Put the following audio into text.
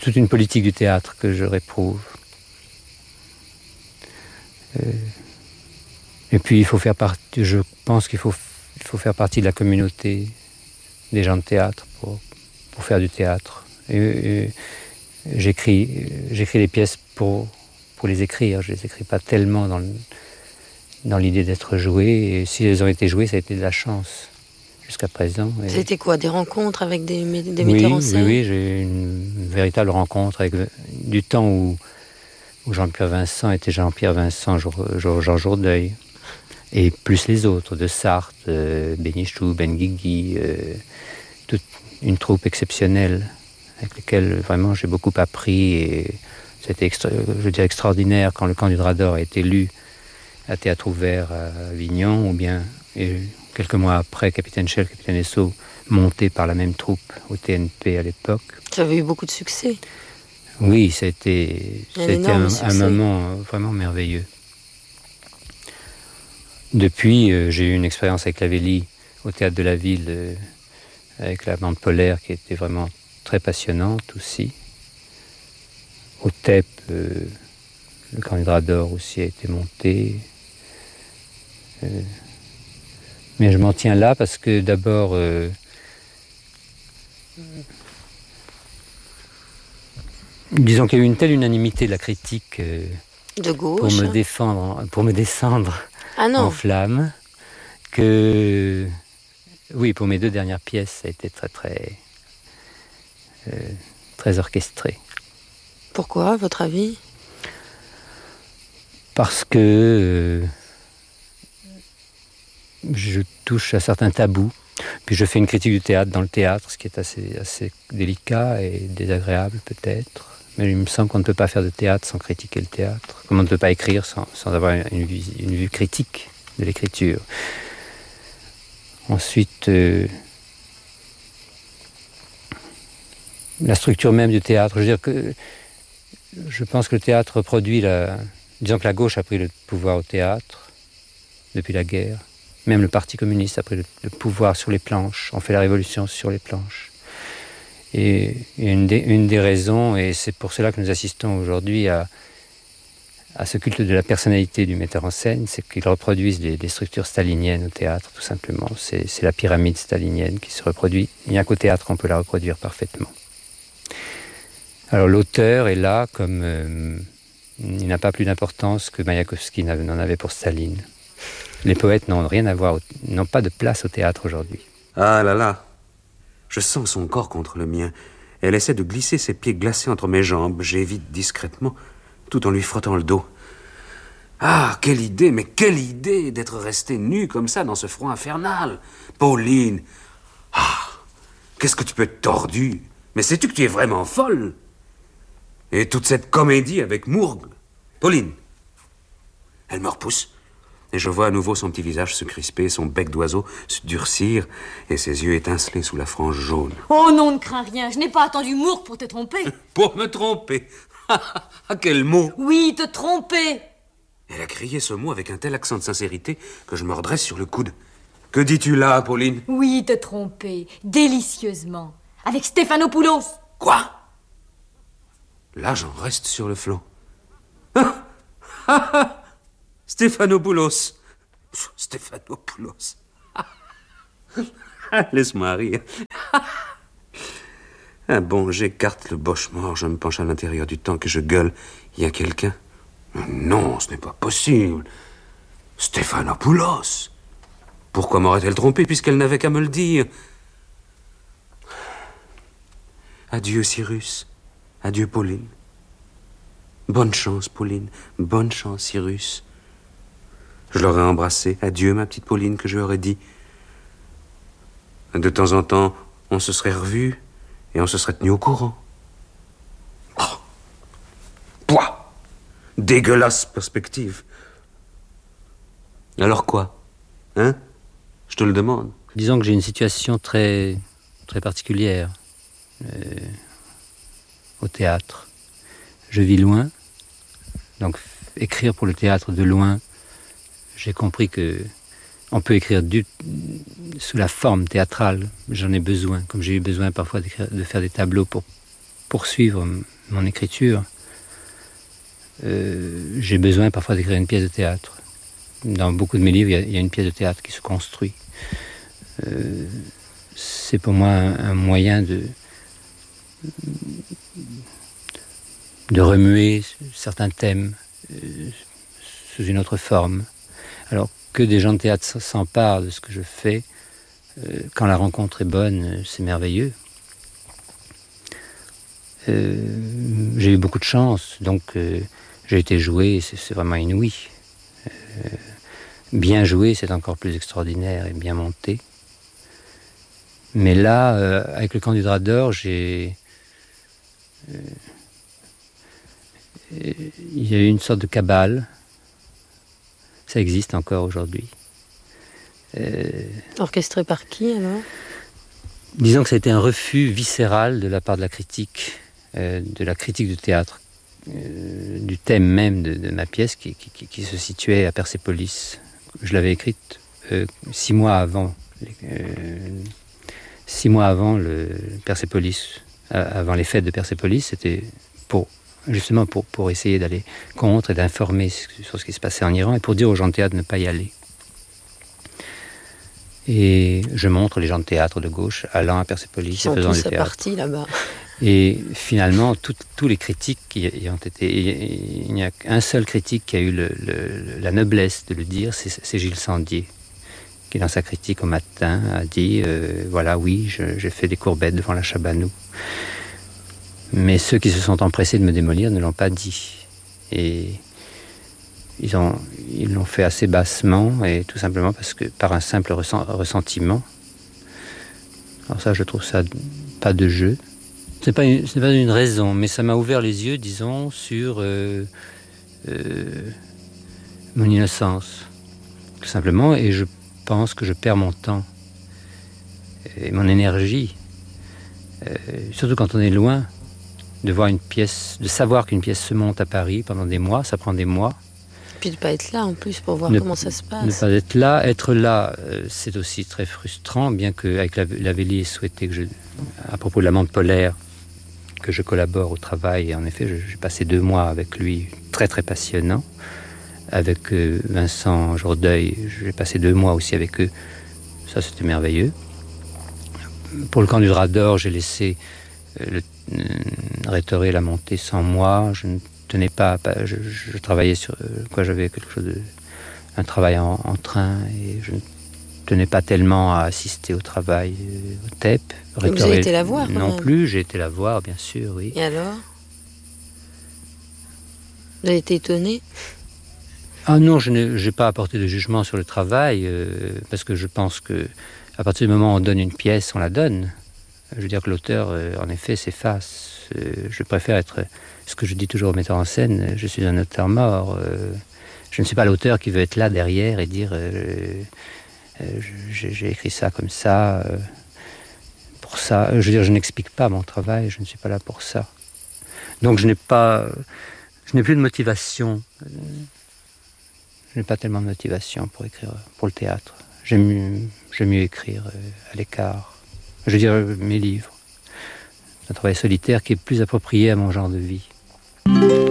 toute une politique du théâtre que je réprouve. Et puis je pense qu'il faut faire partie de la communauté des gens de théâtre pour faire du théâtre. Et j'écris les pièces pour les écrire. Je les écris pas tellement dans l'idée d'être jouées. Et si elles ont été jouées, ça a été de la chance jusqu'à présent. C'était quoi, des rencontres avec des metteurs en scène? Oui, j'ai eu une véritable rencontre avec du temps où Jean-Pierre Vincent était Jean-Pierre Vincent, Jean Jourdeuil, et plus les autres, de Sarthe, Bénichou, Benguigui, toute une troupe exceptionnelle avec lesquels vraiment j'ai beaucoup appris, et c'était extraordinaire quand le Camp du Drap d'Or a été lu à Théâtre Ouvert à Avignon, ou bien quelques mois après, Capitaine Schell, Capitaine Esso, monté par la même troupe au TNP à l'époque. Ça avait eu beaucoup de succès. Oui, c'était un moment vraiment merveilleux. Depuis, j'ai eu une expérience avec la Vélie au Théâtre de la Ville, avec la bande polaire, qui était vraiment très passionnante aussi. Au TEP, le Camp du Drap d'Or aussi a été monté. Mais je m'en tiens là parce que d'abord, disons qu'il y a eu une telle unanimité de la critique de gauche pour me descendre en flammes, que oui, pour mes 2 dernières pièces, ça a été très très très orchestré. Pourquoi, à votre avis? Parce que je touche à certains tabous. Puis je fais une critique du théâtre dans le théâtre, ce qui est assez délicat et désagréable peut-être. Mais il me semble qu'on ne peut pas faire de théâtre sans critiquer le théâtre. Comme on ne peut pas écrire sans avoir une vue critique de l'écriture. Ensuite, la structure même du théâtre. Je veux dire que je pense que le théâtre produit disons que la gauche a pris le pouvoir au théâtre depuis la guerre. Même le Parti communiste a pris le pouvoir sur les planches. On fait la révolution sur les planches. Et une des raisons, et c'est pour cela que nous assistons aujourd'hui à ce culte de la personnalité du metteur en scène, c'est qu'ils reproduisent des structures staliniennes au théâtre, tout simplement. C'est la pyramide stalinienne qui se reproduit. Il n'y a qu'au théâtre qu'on peut la reproduire parfaitement. Alors l'auteur est là comme il n'a pas plus d'importance que Maïakovski n'en avait pour Staline. Les poètes n'ont rien à voir, n'ont pas de place au théâtre aujourd'hui. Ah là là, je sens son corps contre le mien. Elle essaie de glisser ses pieds glacés entre mes jambes. J'évite discrètement, tout en lui frottant le dos. Ah, quelle idée, mais quelle idée d'être resté nu comme ça dans ce froid infernal. Pauline, ah, qu'est-ce que tu peux être tordu. Mais sais-tu que tu es vraiment folle? Et toute cette comédie avec Mourgue. Pauline, elle me repousse. Et je vois à nouveau son petit visage se crisper, son bec d'oiseau se durcir et ses yeux étinceler sous la frange jaune. Oh non, ne crains rien, je n'ai pas attendu Mourgue pour te tromper. Pour me tromper? Ah, quel mot! Oui, te tromper! Elle a crié ce mot avec un tel accent de sincérité que je me redresse sur le coude. Que dis-tu là, Pauline? Oui, te tromper, délicieusement, avec Stéphanopoulos. Quoi? Là, j'en reste sur le flanc. Stéphanopoulos. Stéphanopoulos. Laisse-moi rire. Ah bon, j'écarte le boche-mort, je me penche à l'intérieur du temps que je gueule. Il y a quelqu'un? Non, ce n'est pas possible. Stéphanopoulos. Pourquoi m'aurait-elle trompé puisqu'elle n'avait qu'à me le dire? Adieu, Cyrus. Adieu, Pauline. Bonne chance, Pauline. Bonne chance, Cyrus. Je l'aurais embrassé. Adieu, ma petite Pauline, que je lui aurais dit. De temps en temps, on se serait revus et on se serait tenu au courant. Oh. Pouah! Dégueulasse perspective. Alors quoi? Hein? Je te le demande. Disons que j'ai une situation très, très particulière au théâtre. Je vis loin, donc écrire pour le théâtre de loin, j'ai compris que on peut écrire sous la forme théâtrale. J'en ai besoin, comme j'ai eu besoin parfois de faire des tableaux pour poursuivre mon écriture, j'ai besoin parfois d'écrire une pièce de théâtre. Dans beaucoup de mes livres, il y a une pièce de théâtre qui se construit. C'est pour moi un moyen de remuer certains thèmes sous une autre forme. Alors que des gens de théâtre s'emparent de ce que je fais, quand la rencontre est bonne, c'est merveilleux. J'ai eu beaucoup de chance, donc j'ai été joué, c'est vraiment inouï. Bien joué, c'est encore plus extraordinaire et bien monté. Mais là, avec le Camp du Drap d'Or, il y a eu une sorte de cabale. Ça existe encore aujourd'hui. Orchestré par qui alors ? Disons que ça a été un refus viscéral de la part de la critique du théâtre, du thème même de ma pièce qui se situait à Persépolis. Je l'avais écrite 6 mois avant le Persépolis, avant les fêtes de Persépolis. C'était justement pour essayer d'aller contre et d'informer sur ce qui se passait en Iran et pour dire aux gens de théâtre de ne pas y aller. Et je montre les gens de théâtre de gauche allant à Persépolis et faisant du théâtre. Ils sont tous partis là-bas. Et finalement, tous les critiques qui ont été... Il n'y a qu'un seul critique qui a eu la noblesse de le dire, c'est Gilles Sandier, qui dans sa critique au Matin a dit voilà, oui, j'ai fait des courbettes devant la Chabanou. Mais ceux qui se sont empressés de me démolir ne l'ont pas dit. Et ils l'ont fait assez bassement, et tout simplement parce que par un simple ressentiment. Alors ça, je trouve ça pas de jeu. Ce n'est pas une raison, mais ça m'a ouvert les yeux, disons, sur mon innocence, tout simplement. Et je pense que je perds mon temps et mon énergie, surtout quand on est loin, de voir une pièce, de savoir qu'une pièce se monte à Paris pendant des mois, ça prend des mois. Puis de ne pas être là en plus pour voir comment ça se passe. Ne pas être là, c'est aussi très frustrant, bien qu'avec Lavelli ait souhaité que à propos de la Menthe polaire, que je collabore au travail. Et en effet, j'ai passé 2 mois avec lui, très très passionnant. Avec Vincent Jourdeuil, j'ai passé 2 mois aussi avec eux. Ça, c'était merveilleux. Pour le Camp du Drap d'Or, j'ai laissé rhétorer la montée sans moi. Je ne tenais pas, je travaillais sur quoi, j'avais quelque chose un travail en train, et je ne tenais pas tellement à assister au travail au TEP. Vous avez été la voir non plus, j'ai été la voir, bien sûr, oui. Et alors ? Vous avez été étonné ? Ah non, je n'ai pas apporté de jugement sur le travail, parce que je pense que à partir du moment où on donne une pièce, on la donne. Je veux dire que l'auteur, en effet, s'efface. Je préfère être, ce que je dis toujours au metteur en scène, je suis un auteur mort. Je ne suis pas l'auteur qui veut être là derrière et dire j'ai écrit ça comme ça, pour ça. Je veux dire, je n'explique pas mon travail, je ne suis pas là pour ça. Donc je n'ai plus de motivation. Je n'ai pas tellement de motivation pour écrire pour le théâtre. J'aime mieux écrire à l'écart. Je veux dire, mes livres. C'est un travail solitaire qui est plus approprié à mon genre de vie.